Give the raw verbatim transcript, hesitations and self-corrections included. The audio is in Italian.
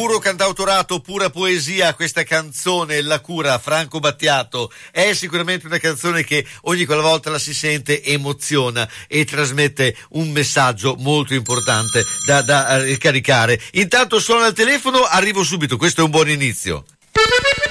Puro cantautorato, pura poesia, questa canzone La cura, Franco Battiato, è sicuramente una canzone che ogni qualvolta la si sente emoziona e trasmette un messaggio molto importante da, da ricaricare. Intanto suona il telefono, arrivo subito, questo è un buon inizio.